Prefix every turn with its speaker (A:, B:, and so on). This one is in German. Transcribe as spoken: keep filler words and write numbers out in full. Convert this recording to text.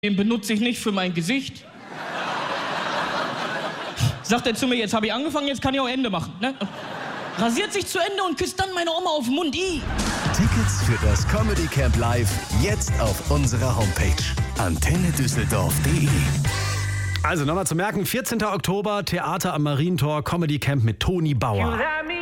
A: Den benutze ich nicht für mein Gesicht. Sagt er zu mir, jetzt habe ich angefangen, jetzt kann ich auch Ende machen. Ne? Rasiert sich zu Ende und küsst dann meine Oma auf den Mund. I.
B: Tickets für das Comedy Camp Live jetzt auf unserer Homepage antenne düsseldorf punkt de.
C: Also nochmal zu merken, vierzehnten Oktober, Theater am Marientor, Comedy Camp mit Toni Bauer.